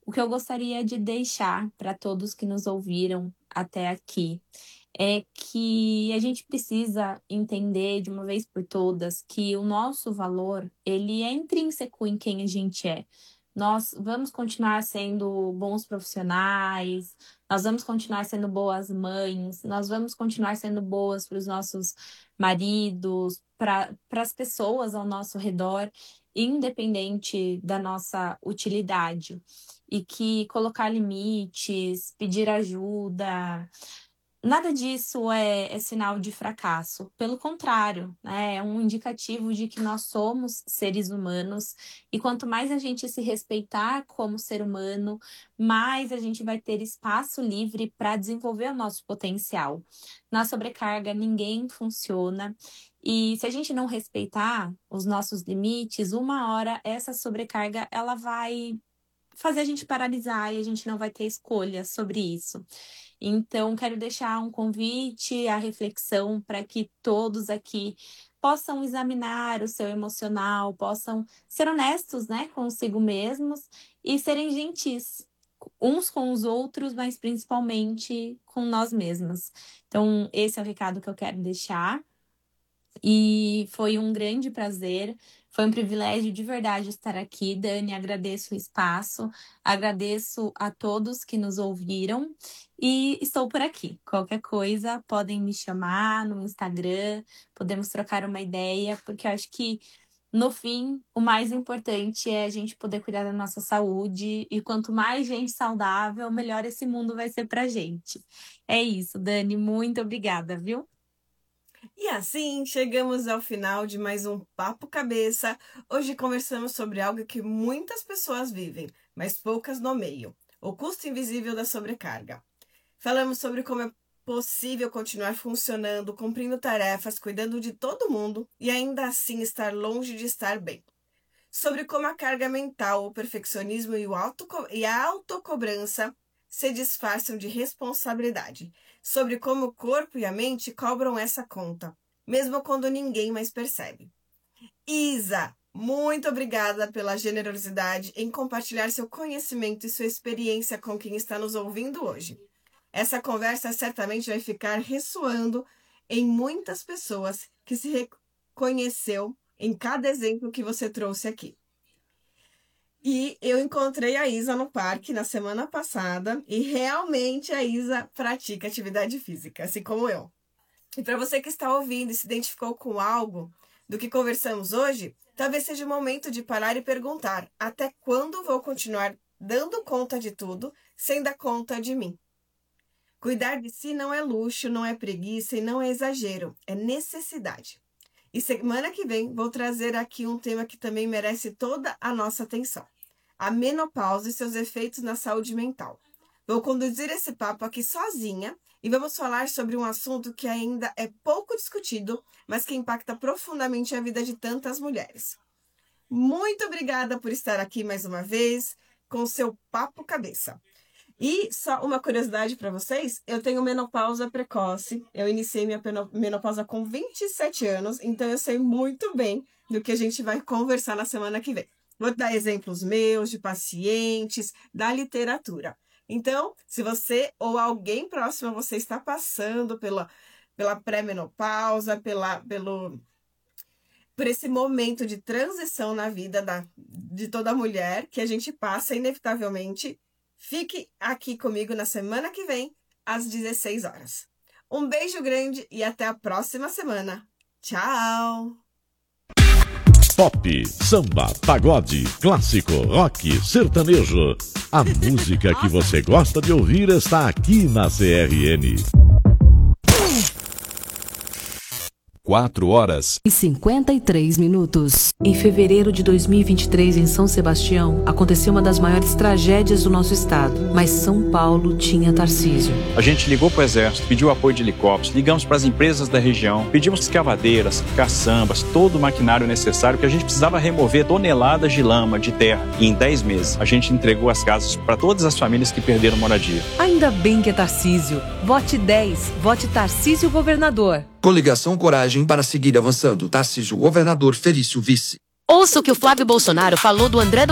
O que eu gostaria de deixar para todos que nos ouviram até aqui é que a gente precisa entender de uma vez por todas que o nosso valor, ele é intrínseco em quem a gente é. Nós vamos continuar sendo bons profissionais, nós vamos continuar sendo boas mães, nós vamos continuar sendo boas para os nossos maridos, para as pessoas ao nosso redor, independente da nossa utilidade. E que colocar limites, pedir ajuda, nada disso é sinal de fracasso. Pelo contrário, né? É um indicativo de que nós somos seres humanos e quanto mais a gente se respeitar como ser humano, mais a gente vai ter espaço livre para desenvolver o nosso potencial. Na sobrecarga, ninguém funciona. E se a gente não respeitar os nossos limites, uma hora essa sobrecarga ela vai fazer a gente paralisar e a gente não vai ter escolha sobre isso. Então, quero deixar um convite à reflexão para que todos aqui possam examinar o seu emocional, possam ser honestos, né, consigo mesmos e serem gentis uns com os outros, mas principalmente com nós mesmos. Então, esse é o recado que eu quero deixar. E foi um grande prazer, foi um privilégio de verdade estar aqui, Dani. Agradeço o espaço, agradeço a todos que nos ouviram e estou por aqui. Qualquer coisa, podem me chamar no Instagram, podemos trocar uma ideia, porque eu acho que no fim, o mais importante é a gente poder cuidar da nossa saúde e quanto mais gente saudável, melhor esse mundo vai ser pra gente. É isso, Dani, muito obrigada, viu? E assim chegamos ao final de mais um Papo Cabeça. Hoje conversamos sobre algo que muitas pessoas vivem, mas poucas nomeiam: o custo invisível da sobrecarga. Falamos sobre como é possível continuar funcionando, cumprindo tarefas, cuidando de todo mundo e ainda assim estar longe de estar bem. Sobre como a carga mental, o perfeccionismo e a autocobrança se disfarçam de responsabilidade. Sobre como o corpo e a mente cobram essa conta, mesmo quando ninguém mais percebe. Isa, muito obrigada pela generosidade em compartilhar seu conhecimento e sua experiência com quem está nos ouvindo hoje. Essa conversa certamente vai ficar ressoando em muitas pessoas que se reconheceu em cada exemplo que você trouxe aqui. E eu encontrei a Isa no parque na semana passada e realmente a Isa pratica atividade física, assim como eu. E para você que está ouvindo e se identificou com algo do que conversamos hoje, talvez seja o momento de parar e perguntar: até quando vou continuar dando conta de tudo sem dar conta de mim? Cuidar de si não é luxo, não é preguiça e não é exagero, é necessidade. E semana que vem vou trazer aqui um tema que também merece toda a nossa atenção: a menopausa e seus efeitos na saúde mental. Vou conduzir esse papo aqui sozinha e vamos falar sobre um assunto que ainda é pouco discutido, mas que impacta profundamente a vida de tantas mulheres. Muito obrigada por estar aqui mais uma vez com o seu Papo Cabeça. E só uma curiosidade para vocês, eu tenho menopausa precoce, eu iniciei minha menopausa com 27 anos, então eu sei muito bem do que a gente vai conversar na semana que vem. Vou dar exemplos meus, de pacientes, da literatura. Então, se você ou alguém próximo a você está passando pela pré-menopausa, por esse momento de transição na vida de toda mulher que a gente passa inevitavelmente, fique aqui comigo na semana que vem, às 16 horas. Um beijo grande e até a próxima semana. Tchau! Pop, samba, pagode, clássico, rock, sertanejo. A música que você gosta de ouvir está aqui na CRN. 4h53. Em fevereiro de 2023, em São Sebastião, aconteceu uma das maiores tragédias do nosso estado. Mas São Paulo tinha Tarcísio. A gente ligou para o Exército, pediu apoio de helicópteros, ligamos para as empresas da região, pedimos escavadeiras, caçambas, todo o maquinário necessário que a gente precisava remover toneladas de lama, de terra. E em 10 meses, a gente entregou as casas para todas as famílias que perderam moradia. Ainda bem que é Tarcísio. Vote 10. Vote Tarcísio Governador. Coligação Coragem para seguir avançando. Tarcísio Governador, Felício Vice. Ouça o que o Flávio Bolsonaro falou do André do